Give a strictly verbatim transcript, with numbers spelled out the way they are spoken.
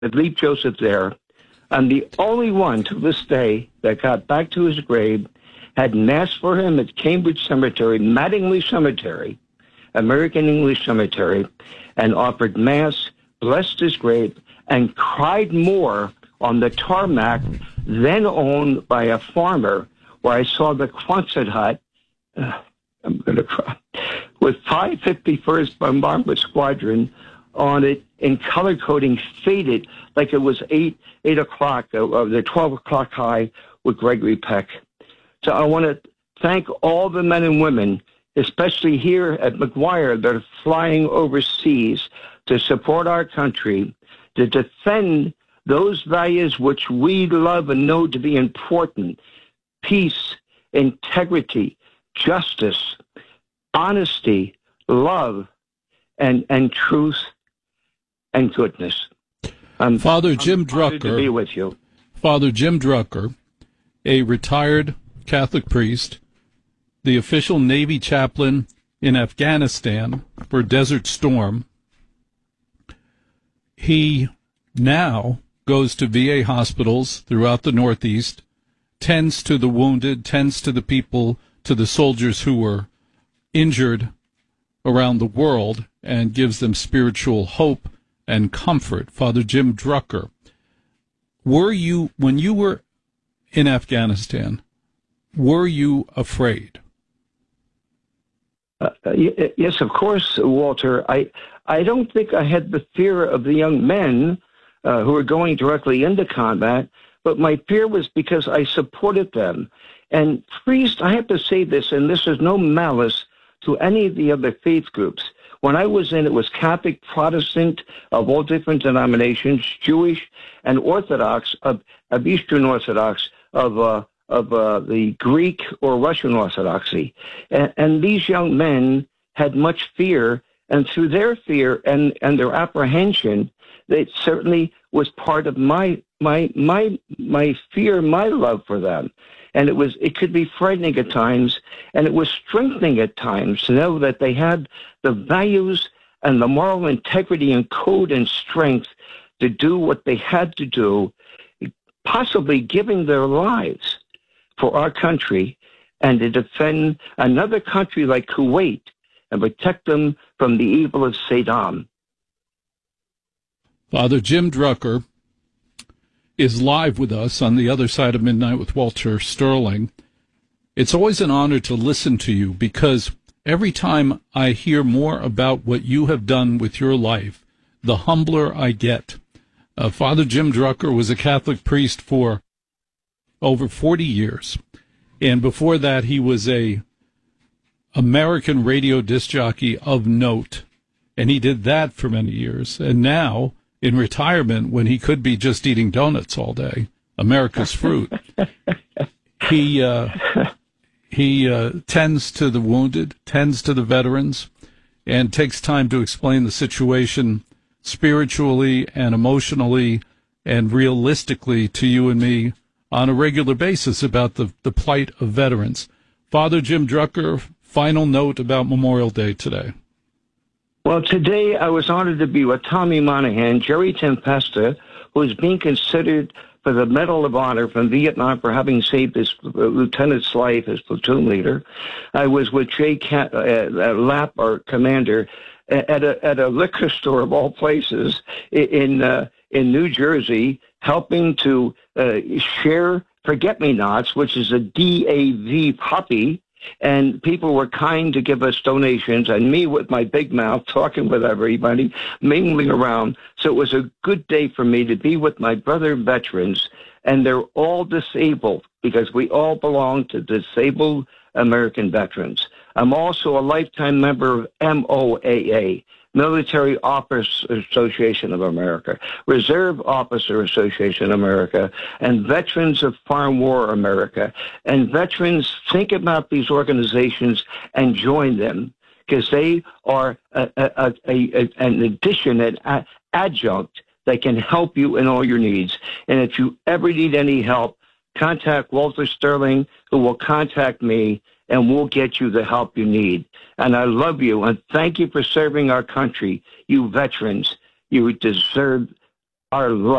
Leap Joseph there. I'm the only one to this day that got back to his grave, had mass for him at Cambridge Cemetery, Mattingly Cemetery, American English Cemetery, and offered mass, blessed his grave, and cried more on the tarmac then owned by a farmer, where I saw the Quonset hut, uh, I'm going to cry, with five fifty-first Bombardment Squadron on it in color coding, faded like it was eight eight o'clock, uh, uh, the twelve o'clock high with Gregory Peck. So I want to thank all the men and women, especially here at McGuire, that are flying overseas to support our country, to defend those values which we love and know to be important: peace, integrity, justice, honesty, love, and, and truth and goodness. I'm, Father Jim I'm honored Drucker, to be with you. Father Jim Drucker, a retired Catholic priest, the official Navy chaplain in Afghanistan for Desert Storm. He now goes to V A hospitals throughout the Northeast, tends to the wounded, tends to the people, to the soldiers who were injured around the world, and gives them spiritual hope and comfort. Father Jim Drucker, were you, when you were in Afghanistan, were you afraid? Uh, y- yes, of course, Walter. I I don't think I had the fear of the young men uh, who were going directly into combat, but my fear was because I supported them. And priest, I have to say this, and this is no malice to any of the other faith groups. When I was in, it was Catholic, Protestant, of all different denominations, Jewish, and Orthodox, of, of Eastern Orthodox, of uh, of uh, the Greek or Russian Orthodoxy. And, and these young men had much fear, and through their fear and, and their apprehension, it certainly was part of my my my my fear, my love for them. And it was it could be frightening at times, and it was strengthening at times to know that they had the values and the moral integrity and code and strength to do what they had to do, possibly giving their lives for our country and to defend another country like Kuwait and protect them from the evil of Saddam. Father Jim Drucker is live with us on the other side of midnight with Walter Sterling. It's always an honor to listen to you, because every time I hear more about what you have done with your life, the humbler I get. Uh, Father Jim Drucker was a Catholic priest for over forty years, and before that he was a American radio disc jockey of note, and he did that for many years. And now, in retirement, when he could be just eating donuts all day, America's fruit, he uh, he uh, tends to the wounded, tends to the veterans, and takes time to explain the situation spiritually and emotionally and realistically to you and me on a regular basis about the, the plight of veterans. Father Jim Drucker, final note about Memorial Day today. Well, today I was honored to be with Tommy Monahan, Jerry Tempesta, who is being considered for the Medal of Honor from Vietnam for having saved his lieutenant's life, his platoon leader. I was with Jay Cat, uh, Lapp, our commander, at a at a liquor store of all places in uh, in New Jersey, helping to uh, share forget-me-nots, which is a D A V puppy. And people were kind to give us donations, and me with my big mouth talking with everybody, mingling around. So it was a good day for me to be with my brother veterans, and they're all disabled because we all belong to disabled American veterans. I'm also a lifetime member of M O A A, Military Officers Association of America, Reserve Officer Association of America, and Veterans of Foreign War America. And veterans, think about these organizations and join them, because they are a, a, a, a, an addition, an a, adjunct that can help you in all your needs. And if you ever need any help, contact Walter Sterling, who will contact me, and we'll get you the help you need. And I love you, and thank you for serving our country. You veterans, you deserve our